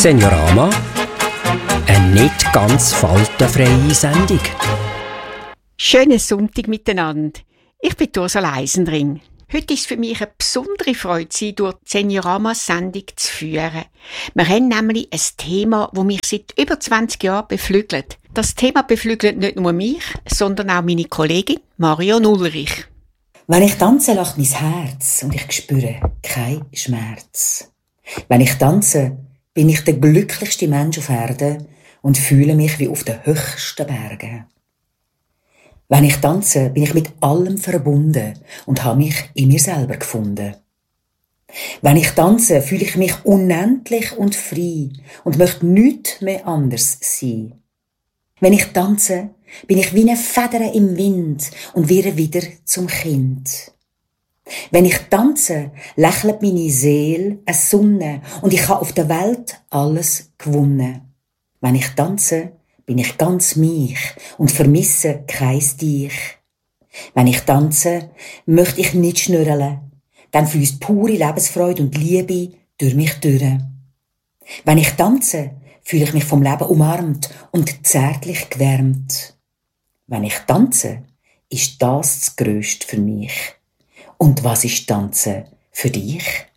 Seniorama, eine nicht ganz faltenfreie Sendung. Schönen Sonntag miteinander. Ich bin Ursula Eisenring. Heute ist es für mich eine besondere Freude, Sie durch die Seniorama-Sendung zu führen. Wir haben nämlich ein Thema, das mich seit über 20 Jahren beflügelt. Das Thema beflügelt nicht nur mich, sondern auch meine Kollegin Marion Ulrich. Wenn ich tanze, lacht mein Herz und ich spüre keinen Schmerz. Wenn ich tanze, bin ich der glücklichste Mensch auf Erden und fühle mich wie auf den höchsten Bergen. Wenn ich tanze, bin ich mit allem verbunden und habe mich in mir selber gefunden. Wenn ich tanze, fühle ich mich unendlich und frei und möchte nichts mehr anders sein. Wenn ich tanze, bin ich wie eine Feder im Wind und werde wieder zum Kind. Wenn ich tanze, lächelt meine Seele eine Sonne und ich habe auf der Welt alles gewonnen. Wenn ich tanze, bin ich ganz mich und vermisse kein Dich. Wenn ich tanze, möchte ich nicht schnürren, dann fließt pure Lebensfreude und Liebe durch mich durch. Wenn ich tanze, fühle ich mich vom Leben umarmt und zärtlich gewärmt. Wenn ich tanze, ist das Größte für mich. Und was ist Tanzen für dich?